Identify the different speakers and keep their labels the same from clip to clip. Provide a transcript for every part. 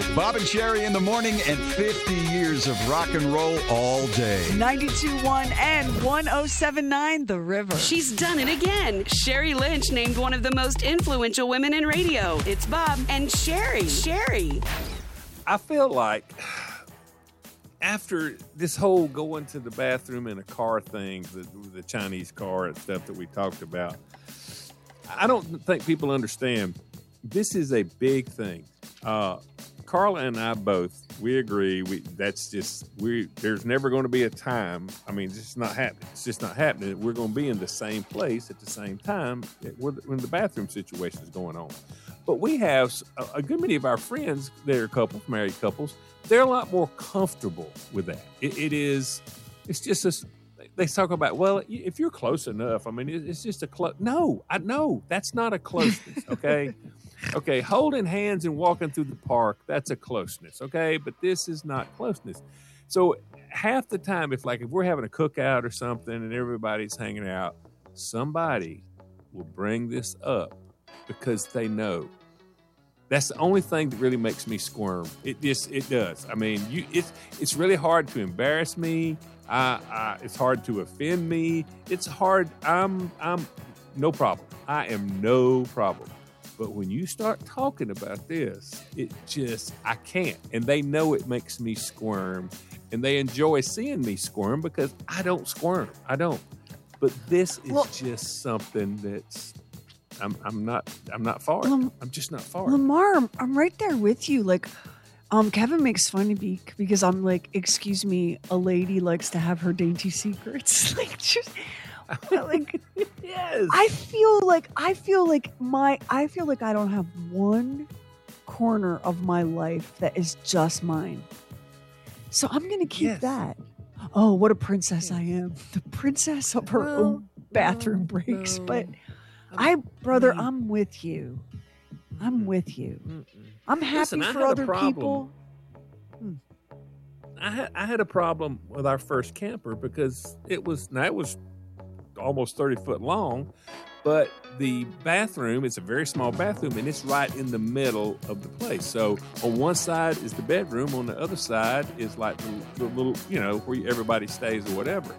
Speaker 1: Bob and Sherry in the morning and 50 years of rock and roll all day.
Speaker 2: 92.1 and 107.9 The River.
Speaker 3: She's done it again. Sherry Lynch named one of the most influential women in radio. It's Bob and Sherry. Sherry.
Speaker 4: I feel like after this whole going to the bathroom in a car thing, the Chinese car and stuff that we talked about, I don't think people understand this is a big thing. Carla and I both, we agree. There's never going to be a time. I mean, it's just not happening. It's just not happening. We're going to be in the same place at the same time when the bathroom situation is going on. But we have a good many of our friends that are couples, married couples. They're a lot more comfortable with that. It's just they talk about, well, if you're close enough, I mean, it's just a close. No, that's not a closeness. Okay. Okay, holding hands and walking through the park, that's a closeness, okay? But this is not closeness. So half the time, if we're having a cookout or something and everybody's hanging out, somebody will bring this up because they know. That's the only thing that really makes me squirm. It does. I mean, it's really hard to embarrass me. It's hard to offend me. It's hard. I'm no problem. I am no problem. But when you start talking about this, I can't. And they know it makes me squirm. And they enjoy seeing me squirm because I don't squirm. I don't. But this is just something that's, I'm not for it. I'm just not for it.
Speaker 2: Lamar, I'm right there with you. Kevin makes fun of me because I'm like, excuse me, a lady likes to have her dainty secrets.
Speaker 4: Yes.
Speaker 2: I feel like I don't have one corner of my life that is just mine. So I'm going to keep that. Oh, what a princess I am. The princess of her own bathroom breaks. But I'm with you. I'm with you. I'm happy for other people.
Speaker 4: I had a problem with our first camper because it was almost 30 foot long, but the bathroom is a very small bathroom and it's right in the middle of the place. So on one side is the bedroom, on the other side is like the little, where everybody stays or whatever.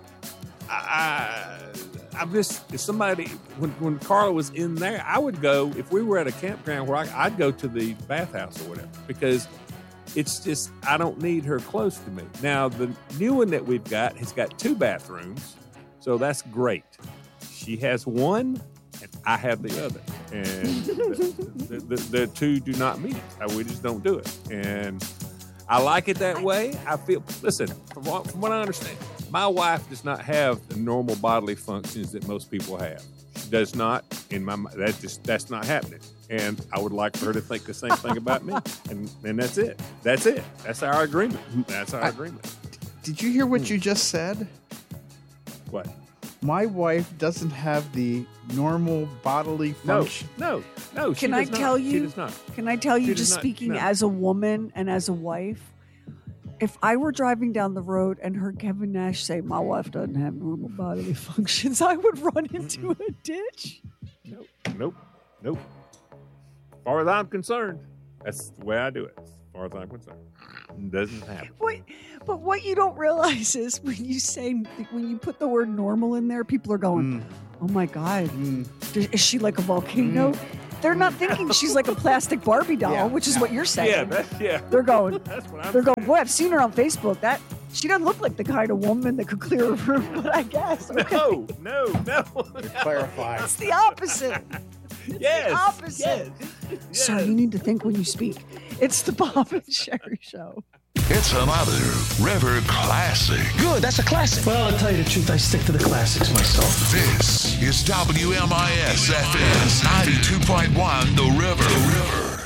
Speaker 4: When Carla was in there, I would go, if we were at a campground where I'd go to the bathhouse or whatever, because it's just, I don't need her close to me. Now, the new one that we've got has got 2 bathrooms. So that's great. She has one, and I have the other. And the two do not meet. We just don't do it. And I like it that way. Listen, from what I understand, my wife does not have the normal bodily functions that most people have. She does not. That's not happening. And I would like for her to think the same thing about me. And that's it. That's it. That's our agreement.
Speaker 5: Did you hear what you just said?
Speaker 4: What?
Speaker 5: My wife doesn't have the normal bodily function.
Speaker 4: No.
Speaker 2: Can I tell you?
Speaker 4: She does not.
Speaker 2: Can I tell you, just speaking as a woman and as a wife, if I were driving down the road and heard Kevin Nash say, my wife doesn't have normal bodily functions, I would run into a ditch.
Speaker 4: Nope. As far as I'm concerned, that's the way I do it. As far as I'm concerned. It doesn't happen.
Speaker 2: But what you don't realize is when you put the word normal in there, people are going, oh my God, is she like a volcano? They're not thinking she's like a plastic Barbie doll, which is what you're saying. They're going, boy, I've seen her on Facebook. She doesn't look like the kind of woman that could clear a room, but I guess. Okay.
Speaker 4: No.
Speaker 5: Clarify.
Speaker 2: It's the opposite.
Speaker 4: Yes.
Speaker 2: The opposite.
Speaker 4: Yes.
Speaker 2: Sir, you need to think when you speak. It's the Bob and Sherry Show.
Speaker 6: It's another River classic.
Speaker 7: Good, that's a classic. Well, I'll tell you the truth, I stick to the classics myself.
Speaker 6: This is WMIS FM 92.1 The River.